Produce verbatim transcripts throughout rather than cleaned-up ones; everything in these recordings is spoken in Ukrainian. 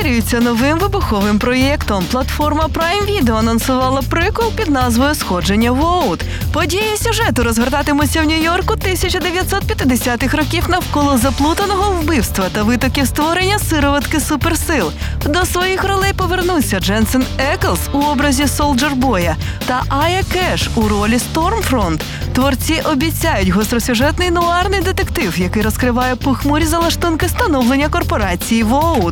розширюється новим вибуховим проєктом. Платформа Prime Video анонсувала приквел під назвою «Сходження Воут». Події сюжету розгортатимуться в Нью-Йорку тисяча дев'ятсот п'ятдесятих років навколо заплутаного вбивства та витоків створення сироватки суперсил. До своїх ролей повернуться Дженсен Еклс у образі Солджер-Боя та Ая Кеш у ролі Стормфронт. Творці обіцяють гостросюжетний нуарний детектив, який розкриває похмурі залаштунки становлення корпорації Воут.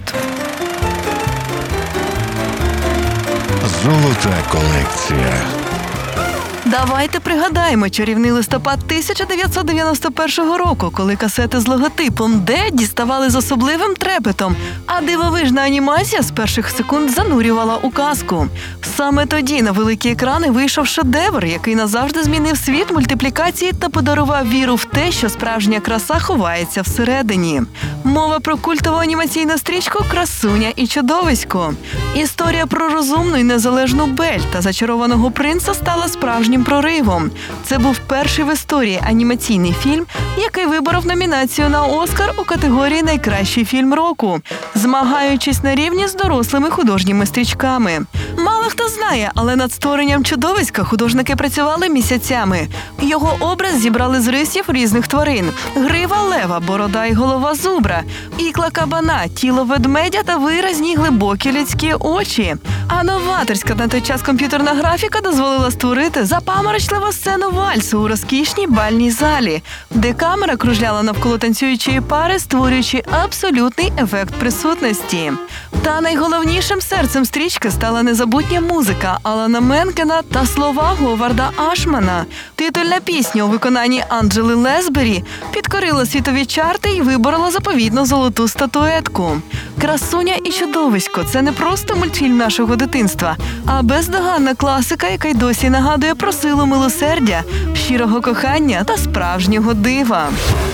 Золота колекція. Давайте пригадаємо чарівний листопад тисяча дев'ятсот дев'яносто першого року, коли касети з логотипом «Д» діставали з особливим трепетом, а дивовижна анімація з перших секунд занурювала у казку. Саме тоді на великі екрани вийшов шедевр, який назавжди змінив світ мультиплікації та подарував віру в те, що справжня краса ховається всередині. Мова про культову анімаційну стрічку «Красуня і чудовисько». Історія про розумну і незалежну Бель та зачарованого принца стала справжнім проривом. Це був перший в історії анімаційний фільм, який виборов номінацію на «Оскар» у категорії «Найкращий фільм року», змагаючись на рівні з дорослими художніми стрічками. Мало хто знає, але над створенням чудовиська художники працювали місяцями. Його образ зібрали з рисів різних тварин – грива лева, борода і голова зубра, ікла кабана, тіло ведмедя та виразні глибокі людські очі. А новаторська на той час комп'ютерна графіка дозволила створити запаморочливу сцену вальсу у розкішній бальній залі, де камера кружляла навколо танцюючої пари, створюючи абсолютний ефект присутності. Та найголовнішим серцем стрічки стала незабутня музика Алана Менкена та слова Говарда Ашмана. Титульна пісня у виконанні Анджели Лесбері підкорила світові чарти і виборола заповітну золоту статуетку. «Красуня і чудовисько» – це не просто мультфільм нашого дитинства, а бездоганна класика, яка й досі нагадує про силу милосердя, щирого кохання та справжнього дива.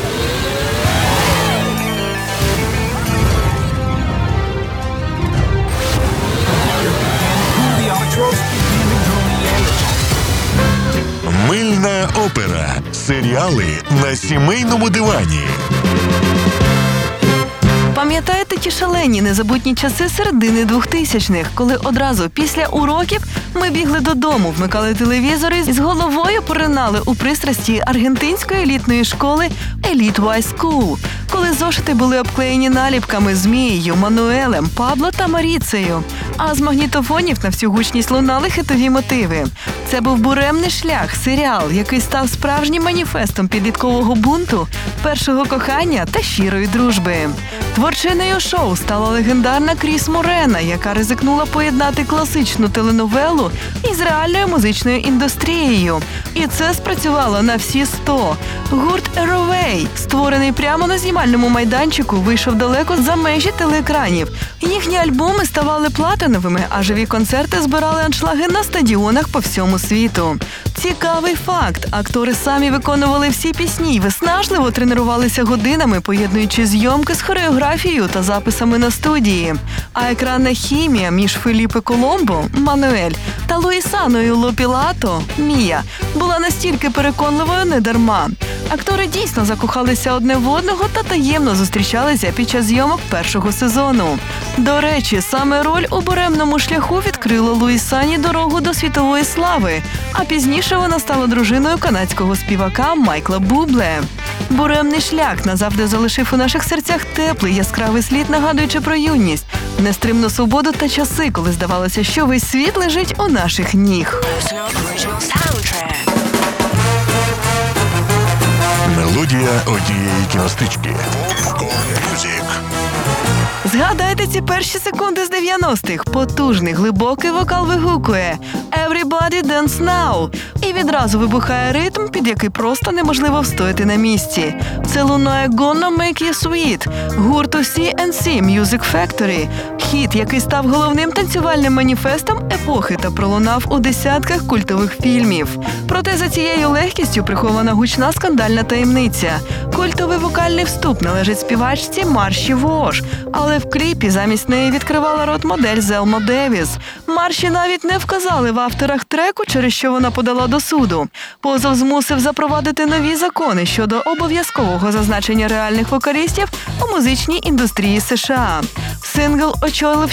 Мильна опера. Серіали на сімейному дивані. Пам'ятаєте ті шалені незабутні часи середини двохтисячних, коли одразу після уроків ми бігли додому, вмикали телевізори і з головою поринали у пристрасті аргентинської елітної школи Elite High School, коли зошити були обклеєні наліпками Змією, Мануелем, Пабло та Маріцею, а з магнітофонів на всю гучність лунали хитові мотиви. Це був буремний шлях, серіал, який став справжнім маніфестом підліткового бунту, першого кохання та щирої дружби. Творчиною шоу стала легендарна Кріс Морена, яка ризикнула поєднати класичну теленовелу із реальною музичною індустрією. І це спрацювало на всі сто. Гурт Aeroway, створений прямо на знімальному майданчику, вийшов далеко за межі телеекранів. Їхні альбоми ставали платиновими, а живі концерти збирали аншлаги на стадіонах по всьому світу. Цікавий факт – актори самі виконували всі пісні й виснажливо тренувалися годинами, поєднуючи зйомки з хореографією та записами на студії. А екранна хімія між Феліпе Коломбо, Мануель, та Луїсаною Лопілато, Мія, була настільки переконливою недарма. Актори дійсно закохалися одне в одного та таємно зустрічалися під час зйомок першого сезону. До речі, саме роль у буремному шляху відкрила Луїсані дорогу до світової слави, а пізніше вона стала дружиною канадського співака Майкла Бубле. Буремний шлях назавжди залишив у наших серцях теплий яскравий слід, нагадуючи про юність, нестримну свободу та часи, коли здавалося, що весь світ лежить у наших ніг. Мелодія однієї кіностички. Згадайте ці перші секунди з дев'яностих. Потужний, глибокий вокал вигукує «Everybody dance now» і відразу вибухає ритм, під який просто неможливо встояти на місці. Це лунає «Gonna make you sweet» гурту сі ен сі Music Factory. Хіт, який став головним танцювальним маніфестом епохи та пролунав у десятках культових фільмів. Проте за цією легкістю прихована гучна скандальна таємниця. Культовий вокальний вступ належить співачці Марші Вош, але в кліпі замість неї відкривала рот модель Зелма Девіс. Марші навіть не вказали в авторах треку, через що вона подала до суду. Позов змусив запровадити нові закони щодо обов'язкового зазначення реальних вокалістів у музичній індустрії США. Сингл очолив